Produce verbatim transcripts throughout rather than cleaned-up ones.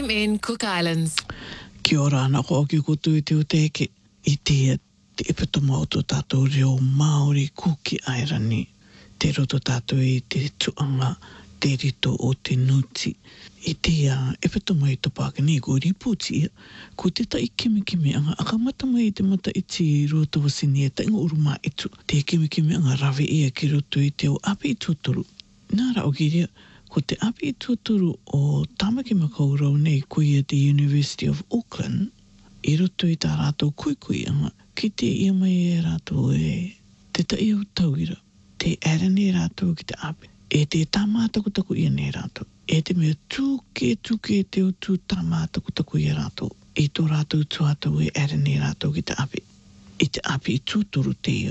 M in Cook Islands. Kia ora ana ko ki kutu i te uteke i te te epeto mauto tātou reo Māori kuki airani. Te roto tātou i te tuanga te rito o te nuti. I te uh, epeto mai to Pākene ko riputi ia. Ko te tai kimi kimi anga akamata mai i te mata iti roto wasini e tainga uruma itu. Te kimi kimi anga rawe ia ki roto i te o api i tuaturu. Nāra o kiria, ko te api i tuaturu o Tamaki Makaurau nei ko ia te University of Auckland. I roto i tā rātou kuikui anga. Ki te ia mai e rātou e te tai au tauira. Te arene rātou ki te api. E te tāmātaku taku ia nei rātou. E te mea tūke tūke te o tū tāmātaku taku ia rātou. E tō rātou tuatau e arene rātou ki te api. I te api i tūturu te ia.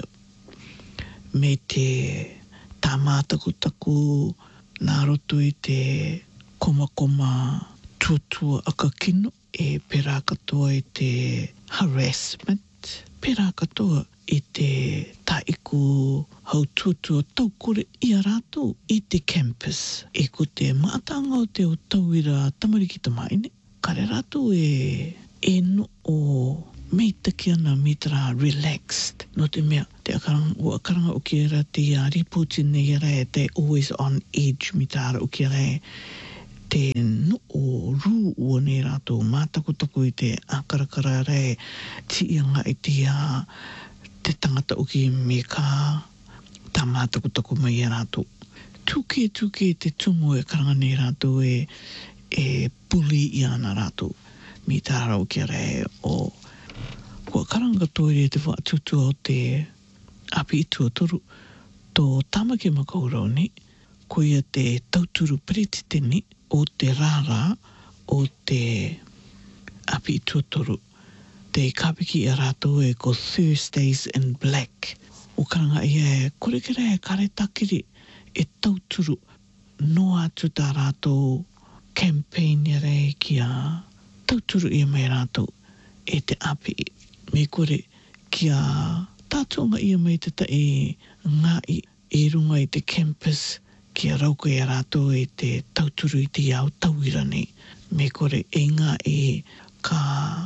Me te tāmātaku taku nā roto i te koma koma tuatua aka kino. E pērā katoa i te harassment. Pērā katoa i te taiku hau tuatua taukore i a rātou i te campus. E ko te mātanga o te o tauira tamariki tamaine. Kare rātou e, e no o meitaki ana mitra relaxed. No te mea, te akaranga, o akaranga o ki era te uh, ripoti nei era e te always on edge mitara o ki era e te no o rū ua nei rātou mātakutaku i te akarakara re ti ianga i te uh, te tangata o ki me ka tā mātakutaku mai e rātou. Tūke tūke te tumu e karanga nei rātou e, e puli i ana rātou. Mi tā rau ki re o kua karanga toire te whaatutu o te api i tuatoru tō Tamaki Makaurau nei. Ko ia te tauturu peretiteni o te rāra o te api i tuatoru. Te kāpiki a rātou e ko Thursdays in Black. O karanga ia e korekera e kare takiri e tauturu no atu tā rātou campaign ia rei ki a tauturu ia mai rātou e te api. Me kore ki a tātonga ia mai te ta e ngā i e runga i te campus ki a rauko ia rātou e te tauturu i te iau tauira nei. Me kore e ngā e ka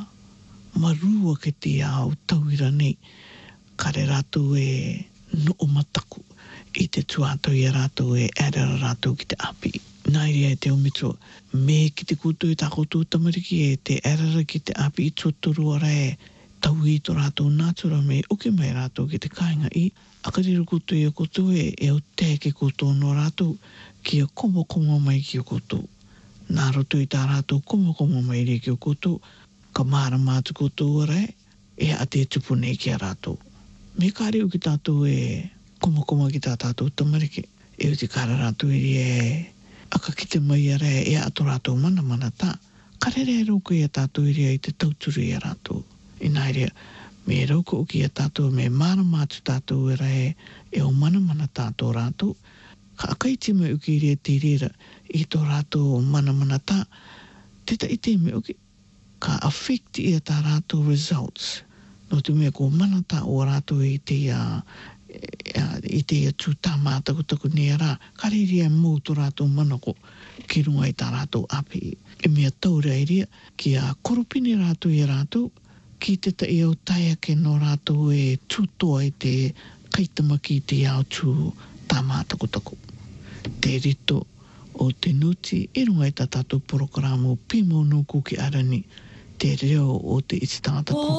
marua ke te iau tauira nei. Kare rātou e no o mataku i te tuatau i a rātou e arara rātou ki te api. Nāiria e te omito me ki te kutu i tā koutou tamariki e te arara ki te api i tuatoru ora e tau i tō rātou nātura me oke mai rātou ki te kāinga i. Akariru kutu i a koutou e e o te ke koutou no rātou ki a komo komo mai ki a koutou. Nā roto i tā rātou komo komo mai rea ki a koutou. Ka māra mātu koutou ora e e a te tupu nei ki a rātou. Me kāreu ki tātou e komo komo ki tā tātou tamariki. E o te kāra rātou i e aka ki te mai ara e ato rātou mana mana tā. Karere e rauko i a tātou i rea i te tauturu i a rātou. I nai rea, me rauko o ki a tātou me māra mātu tātou i rea e o mana mana tātou rātou. Ka akaiti mai uki i rea te rera i tō rātou mana mana tā. Teta i te me uki, ka affect i a tā rātou results. No te mea ko mana tā o rātou i te a i te atu tā mātaku taku ni ara, kariri e mō tō rātou manako ki runga i tā rātou api. E mea taura i rea, ki a koropini rātou i rātou, ki te ta i au taia ke no rātou e tūtoa i te kaitamaki i te au tū tā mātaku taku. Te rito o te nuti, e runga i tā tātou porokaramo pimo no kuki arani, te reo o te iti tangata.